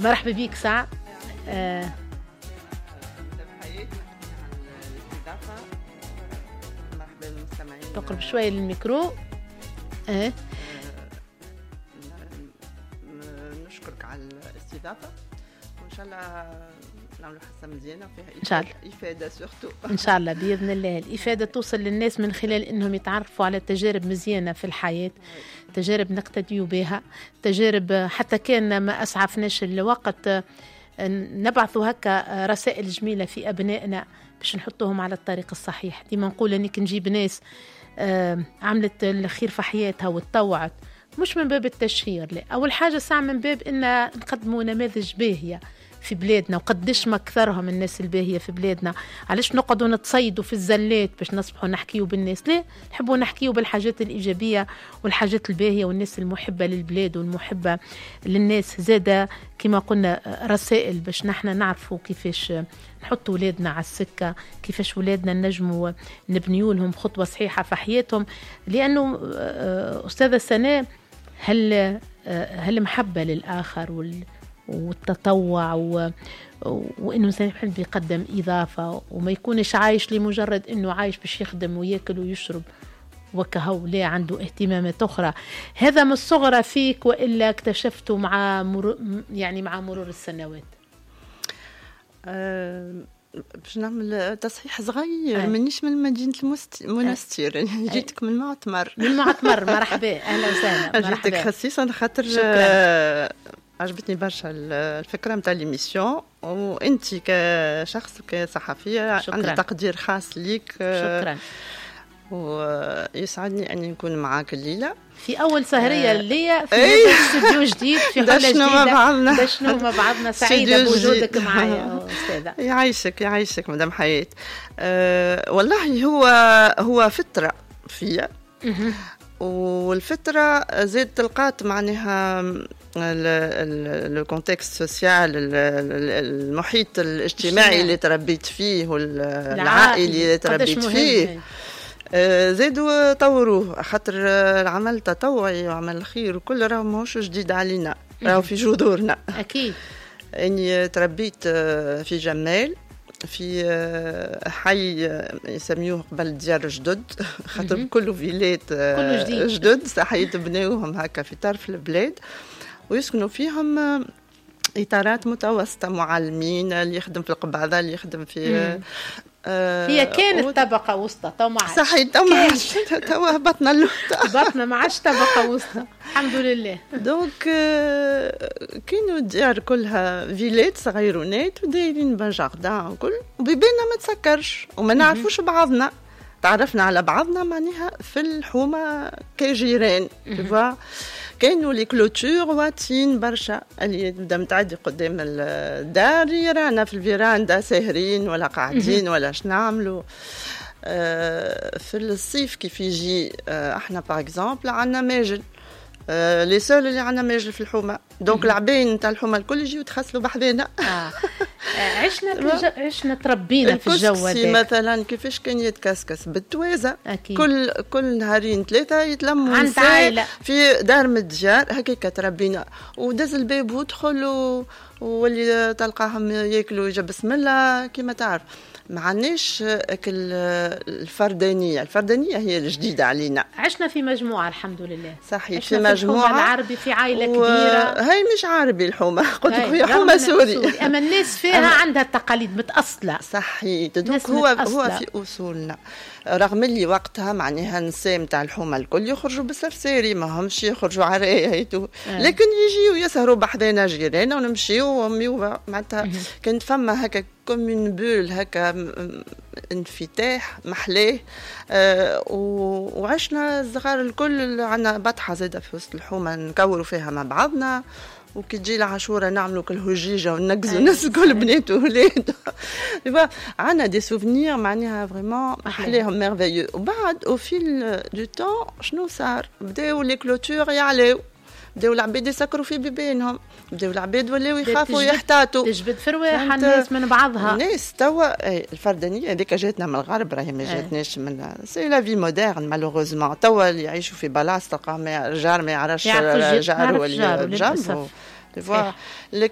مرحبا بيك ساعة. تقرب شوية للميكرو. نشكرك على الاستضافة، وإن شاء الله نعملوا حصة مزيانة فيها إن شاء الله إفادة سورتو. إن شاء الله بإذن الله الإفادة توصل للناس من خلال إنهم يتعرفوا على تجارب مزيانة في الحياة، تجارب نقتديوا بها، تجارب حتى كان ما أسعفناش الوقت نبعثوا هكا رسائل جميلة في أبنائنا باش نحطوهم على الطريق الصحيح. ديما نقول أنك نجيب ناس عملت الخير في حياتها وتطوعت، مش من باب التشهير، لا، أول حاجة ساعة من باب إن نقدموا نماذج باهية في بلادنا، وقديش ما أكثرهم الناس الباهية في بلادنا. علاش نقعدوا نتصيدوا في الزلات باش نصبحوا نحكيوا بالناس؟ ليه نحبوا نحكيوا بالحاجات الإيجابية والحاجات الباهية والناس المحبة للبلاد والمحبة للناس. زادة كما قلنا رسائل باش نحن نعرفوا كيفاش نحط ولادنا على السكة، كيفاش ولادنا نجموا نبنيوا لهم خطوة صحيحة في حياتهم. لأنه أستاذة سناء هل محبة للآخر والتطوع وإنه الإنسان يحب يقدم إضافة وما يكونش عايش لمجرد إنه عايش باش يخدم ويأكل ويشرب وكهو، لا عنده اهتمامات أخرى. هذا من الصغرى فيك وإلا اكتشفته مع مرور السنوات؟ باش نعمل تصحيح صغير، مانيش من مدينة المنستير، يعني جيتك من المعتمر. من المعتمر، مرحبا، أهلا وسهلا. جيتك خصيصا خاطر عجبتني برشا الفكرة متاع ليميسيون، وانت كشخص وكصحفية عندك تقدير خاص ليك. شكرا. ويسعدني أن نكون معاك الليلة في أول سهرية ليا في استوديو جديد في حلة جديدة. دشنو مع بعضنا. سعيدة بوجودك معايا أستاذة. يعيشك مدام حياة. والله هو فترة فيا، والفترة زاد تلقات معناها الكونتكست سوسيال، المحيط الاجتماعي اللي تربيت فيه والعائلي اللي تربيت فيه زادوا طوروه. خاطر العمل التطوعي وعمل الخير وكل راهو ماهوش جديد علينا، راهو في جذورنا أكيد. اني تربيت في جمال، في حي يسميوه قبل ديار جدد، خاطر كله فيلات جدد صحيت بناوهم هكا في طرف البلاد، ويسكنوا فيهم إطارات متوسطة، معلمين، اللي يخدم في القبعة، اللي يخدم في هي كانت طبقة وسطى، تو ما عادش. صحيح، تو هبطنا هبطنا، ما عادش طبقة وسطى الحمد لله. دونك كانوا الديار كلها فيلات صغيرونات ودايرين بان جاردان وكل، وبيباننا ما تسكرش وما نعرفوش بعضنا. تعرفنا على بعضنا معناها في الحومة كجيران، تفوا. كانوا لي كلوتور واتين برشا، اللي بدا متعدي قدام الدار يرانا في الفيراندا ساهرين ولا قاعدين ولا شنعملوا. في الصيف كيف يجي احنا باغ اكزومبل عندنا ماجل، لي سول اللي عندنا ماجل في الحومه، دونك العباين تاع الحومه الكل يجيو يتخسلوا بحذانا. عشنا تربينا في الجو هذا. مثلا كيفاش كان يتكسكس بالتوازه، كل نهارين ثلاثه يتلموا عند عائله في دار من الديار هكاك تربينا، ودز الباب وادخل واللي تلقاهم ياكلوا يجب بسم الله كما تعرف. ما عندناش الفردانية هي الجديدة علينا. عشنا في مجموعة الحمد لله. صحيح، في مجموعة العربي، في عائلة كبيرة. هاي مش عربي الحومة، قلت لك هي حومة سوري. أما الناس فيها عندها تقاليد متأصلة. صحيح، هو في أصولنا. رغم اللي وقتها معناها النساء متاع الحومة الكل يخرجوا بالسرساري، ما همش يخرجوا عرايا لكن يجيوا يسهروا بحذانا جيراننا ونمشيوا معناتها كانت فما هكا كومين بول هكا انفتاح محلاه. وعشنا الصغار الكل عنا بطحة زادة في وسط الحومة نكوروا فيها مع بعضنا، وكي تجي العاشوره نعملوا كل هجيجه ونقزوا الناس الكل بنات وولاد. عندنا دي سوفنير معناها فريمون احلاهم ميرفيو. وبعد او فيل دو طون شنو صار؟ بداو لي كلوتور يعلاو، بداو العباد يسكروا في بيبانهم، بداو العباد ولاو يخافوا يحتاطوا، تجبد في رواح الناس من بعضها. الناس توا الفردانيه هذيك جاتنا من الغرب، راهي ما جاتناش من سي لا في مودرن مالوغوزمون. توا اللي يعيشوا في بلاصه تلقاهم جار ما يعرفش جار ولا جنبه.